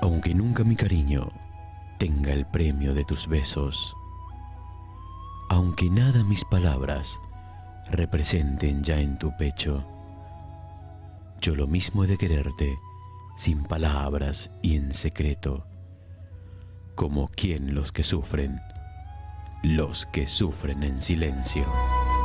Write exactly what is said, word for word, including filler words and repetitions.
Aunque nunca mi cariño tenga el premio de tus besos, aunque nada mis palabras representen ya en tu pecho, yo lo mismo he de quererte sin palabras y en secreto, como quien los que sufren, los que sufren en silencio.